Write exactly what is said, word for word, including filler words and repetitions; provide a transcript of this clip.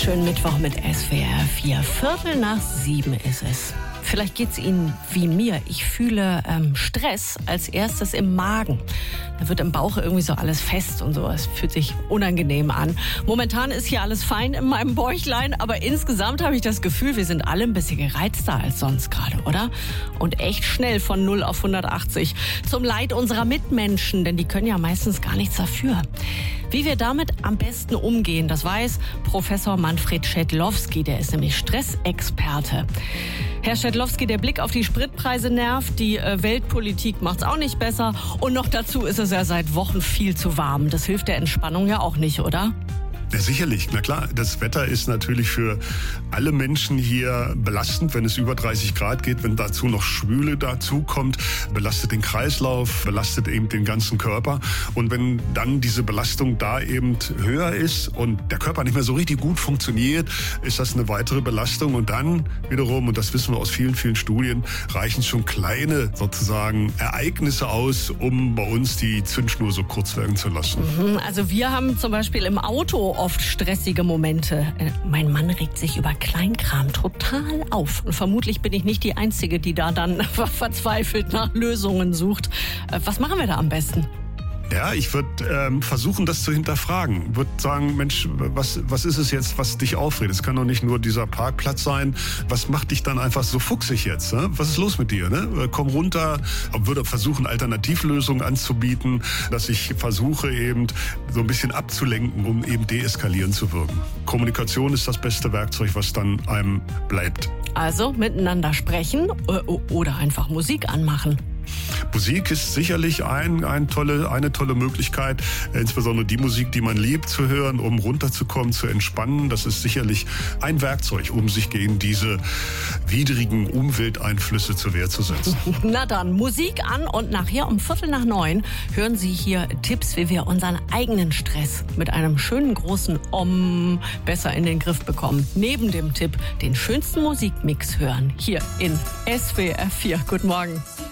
schönen Mittwoch mit S W R vier. Viertel nach sieben ist es. Vielleicht geht's Ihnen wie mir. Ich fühle ähm, Stress als erstes im Magen. Da wird im Bauch irgendwie so alles fest und so. Es fühlt sich unangenehm an. Momentan ist hier alles fein in meinem Bäuchlein, aber insgesamt habe ich das Gefühl, wir sind alle ein bisschen gereizter als sonst gerade, oder? Und echt schnell von null auf hundertachtzig. Zum Leid unserer Mitmenschen, denn die können ja meistens gar nichts dafür. Wie wir damit am besten umgehen, das weiß Professor Manfred Schädlowski, der ist nämlich Stressexperte. Herr Schädlowski, der Blick auf die Spritpreise nervt, die äh, Weltpolitik macht's auch nicht besser und noch dazu ist es ja seit Wochen viel zu warm. Das hilft der Entspannung ja auch nicht, oder? Ja, sicherlich. Na klar, das Wetter ist natürlich für alle Menschen hier belastend, wenn es über dreißig Grad geht, wenn dazu noch Schwüle dazu kommt, belastet den Kreislauf, belastet eben den ganzen Körper. Und wenn dann diese Belastung da eben höher ist und der Körper nicht mehr so richtig gut funktioniert, ist das eine weitere Belastung. Und dann wiederum, und das wissen wir aus vielen, vielen Studien, reichen schon kleine sozusagen Ereignisse aus, um bei uns die Zündschnur so kurz werden zu lassen. Mhm, also wir haben zum Beispiel im Auto oft stressige Momente. Mein Mann regt sich über Kleinkram total auf. Und vermutlich bin ich nicht die Einzige, die da dann verzweifelt nach Lösungen sucht. Was machen wir da am besten? Ja, ich würde ähm, versuchen, das zu hinterfragen. Würde sagen, Mensch, was, was ist es jetzt, was dich aufregt? Es kann doch nicht nur dieser Parkplatz sein. Was macht dich dann einfach so fuchsig jetzt? Ne? Was ist los mit dir? Ne? Komm runter. Würde versuchen, Alternativlösungen anzubieten, dass ich versuche, eben so ein bisschen abzulenken, um eben deeskalieren zu wirken. Kommunikation ist das beste Werkzeug, was dann einem bleibt. Also miteinander sprechen oder einfach Musik anmachen. Musik ist sicherlich ein, ein tolle, eine tolle Möglichkeit, insbesondere die Musik, die man liebt, zu hören, um runterzukommen, zu entspannen. Das ist sicherlich ein Werkzeug, um sich gegen diese widrigen Umwelteinflüsse zur Wehr zu setzen. Na dann, Musik an und nachher um Viertel nach neun hören Sie hier Tipps, wie wir unseren eigenen Stress mit einem schönen großen Om besser in den Griff bekommen. Neben dem Tipp, den schönsten Musikmix hören, hier in S W R vier. Guten Morgen.